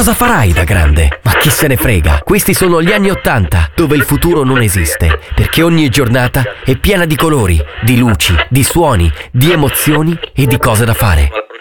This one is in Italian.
Cosa farai da grande? Ma chi se ne frega? Questi sono gli anni '80, dove il futuro non esiste, perché ogni giornata è piena di colori, di luci, di suoni, di emozioni e di cose da fare.